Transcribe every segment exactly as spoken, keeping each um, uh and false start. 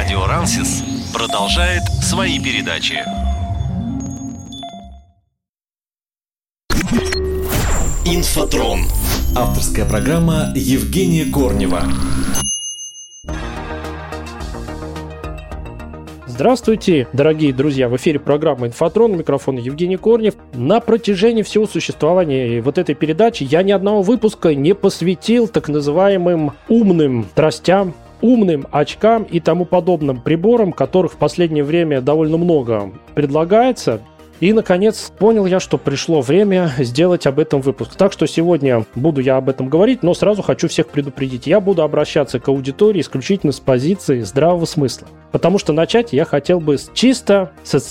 Радио Рансис продолжает свои передачи. Инфотрон. Авторская программа Евгения Корнева. Здравствуйте, дорогие друзья! В эфире программа «Инфотрон», у микрофона Евгений Корнев. На протяжении всего существования вот этой передачи я ни одного выпуска не посвятил так называемым умным тростям, умным очкам и тому подобным приборам, которых в последнее время довольно много предлагается. И, наконец, понял я, что пришло время сделать об этом выпуск. Так что сегодня буду я об этом говорить, но сразу хочу всех предупредить. Я буду обращаться к аудитории исключительно с позиции здравого смысла. Потому что начать я хотел бы с чисто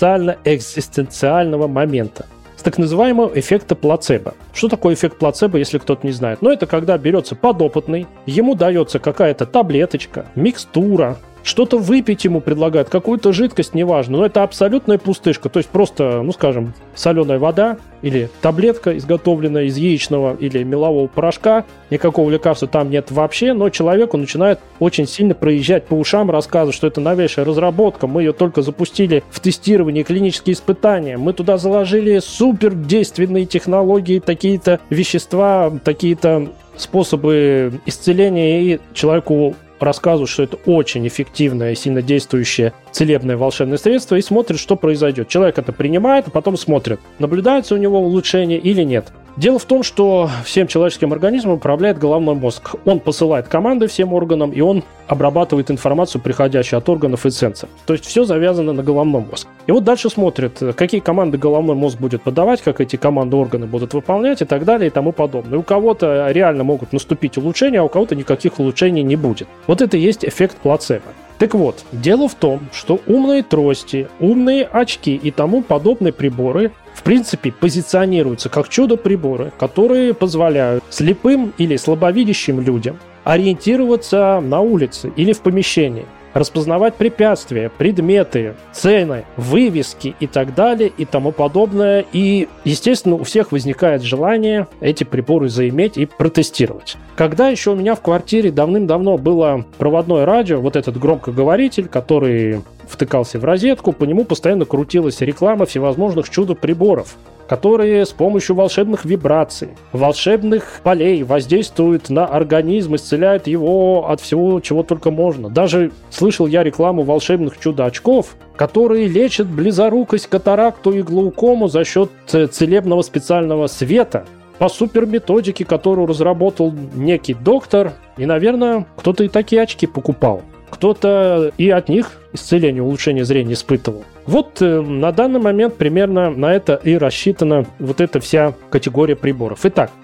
социально-экзистенциального момента. С так называемого эффекта плацебо. Что такое эффект плацебо, если кто-то не знает? Ну, это когда берется подопытный, ему дается какая-то таблеточка, микстура, что-то выпить ему предлагают, какую-то жидкость, неважно, но это абсолютная пустышка, то есть просто, ну скажем, соленая вода или таблетка, изготовленная из яичного или мелового порошка, никакого лекарства там нет вообще, но человеку начинает очень сильно проезжать по ушам, рассказывать, что это новейшая разработка, мы ее только запустили в тестирование, клинические испытания, мы туда заложили супердейственные технологии, такие-то вещества, такие-то способы исцеления, и человеку рассказывают, что это очень эффективное и сильно действующее целебное волшебное средство, и смотрит, что произойдет. Человек это принимает, а потом смотрит, наблюдается у него улучшение или нет. Дело в том, что всем человеческим организмом управляет головной мозг. Он посылает команды всем органам, и он обрабатывает информацию, приходящую от органов и сенсоров. То есть все завязано на головной мозг. И вот дальше смотрят, какие команды головной мозг будет подавать, как эти команды органы будут выполнять и так далее и тому подобное. У кого-то реально могут наступить улучшения, а у кого-то никаких улучшений не будет. Вот это и есть эффект плацебо. Так вот, дело в том, что умные трости, умные очки и тому подобные приборы в принципе позиционируются как чудо-приборы, которые позволяют слепым или слабовидящим людям ориентироваться на улице или в помещении, распознавать препятствия, предметы, цены, вывески и так далее и тому подобное. И, естественно, у всех возникает желание эти приборы заиметь и протестировать. Когда еще у меня в квартире давным-давно было проводное радио, вот этот громкоговоритель, который втыкался в розетку, по нему постоянно крутилась реклама всевозможных чудо-приборов, которые с помощью волшебных вибраций, волшебных полей воздействуют на организм, исцеляют его от всего, чего только можно. Даже слышал я рекламу волшебных чудо-очков, которые лечат близорукость, катаракту и глаукому за счет целебного специального света по суперметодике, которую разработал некий доктор. И, наверное, кто-то и такие очки покупал. Кто-то и от них исцеление, улучшение зрения испытывал. Вот э, на данный момент примерно на это и рассчитана вот эта вся категория приборов. Итак,